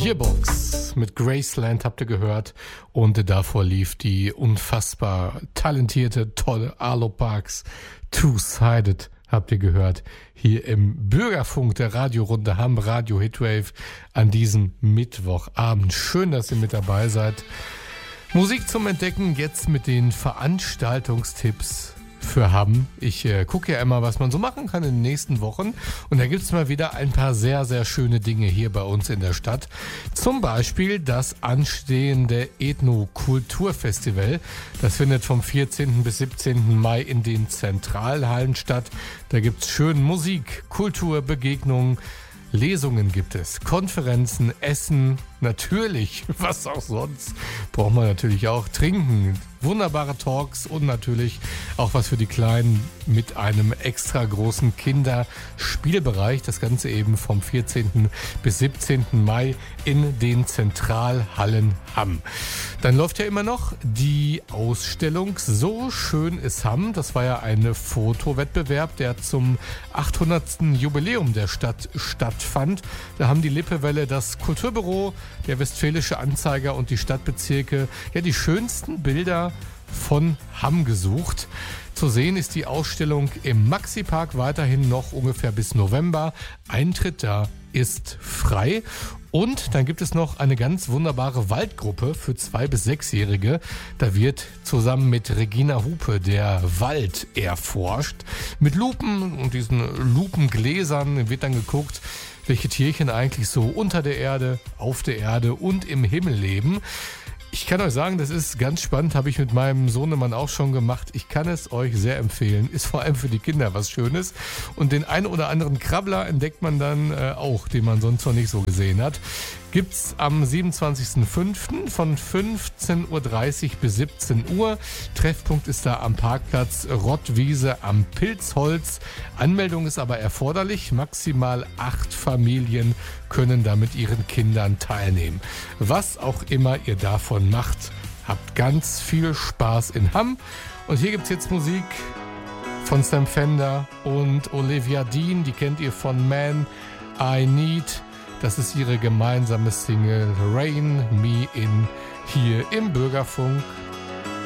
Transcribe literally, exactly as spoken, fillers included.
Yearbox mit Graceland habt ihr gehört und davor lief die unfassbar talentierte, tolle Arlo Parks Two-Sided habt ihr gehört hier im Bürgerfunk der Radiorunde Hamm Radio Hitwave an diesem Mittwochabend. Schön, dass ihr mit dabei seid. Musik zum Entdecken jetzt mit den Veranstaltungstipps für Hamm. Ich äh, gucke ja immer, was man so machen kann in den nächsten Wochen. Und da gibt es mal wieder ein paar sehr, sehr schöne Dinge hier bei uns in der Stadt. Zum Beispiel das anstehende Ethno-Kulturfestival. Das findet vom vierzehnten bis siebzehnten Mai in den Zentralhallen statt. Da gibt es schön Musik, Kultur, Begegnungen, Lesungen gibt es, Konferenzen, Essen, natürlich, was auch sonst, braucht man natürlich auch trinken. Wunderbare Talks und natürlich auch was für die Kleinen mit einem extra großen Kinderspielbereich. Das Ganze eben vom vierzehnten bis siebzehnten Mai in den Zentralhallen Hamm. Dann läuft ja immer noch die Ausstellung So schön ist Hamm. Das war ja ein Fotowettbewerb, der zum achthundertsten Jubiläum der Stadt stattfand. Da haben die Lippewelle, das Kulturbüro, der Westfälische Anzeiger und die Stadtbezirke ja die schönsten Bilder von Hamm gesucht. Zu sehen ist die Ausstellung im Maxi-Park weiterhin noch ungefähr bis November. Eintritt da ist frei. Und dann gibt es noch eine ganz wunderbare Waldgruppe für zwei- bis sechsjährige. Da wird zusammen mit Regina Hupe der Wald erforscht. Mit Lupen und diesen Lupengläsern wird dann geguckt, welche Tierchen eigentlich so unter der Erde, auf der Erde und im Himmel leben. Ich kann euch sagen, das ist ganz spannend, habe ich mit meinem Sohnemann auch schon gemacht. Ich kann es euch sehr empfehlen, ist vor allem für die Kinder was Schönes. Und den einen oder anderen Krabbler entdeckt man dann äh, auch, den man sonst noch nicht so gesehen hat. Gibt's am siebenundzwanzigsten fünften von fünfzehn Uhr dreißig bis siebzehn Uhr. Treffpunkt ist da am Parkplatz Rottwiese am Pilzholz. Anmeldung ist aber erforderlich. Maximal acht Familien können da mit ihren Kindern teilnehmen. Was auch immer ihr davon macht, habt ganz viel Spaß in Hamm. Und hier gibt's jetzt Musik von Sam Fender und Olivia Dean. Die kennt ihr von Man I Need. Das ist ihre gemeinsame Single Rain Me In hier im Bürgerfunk.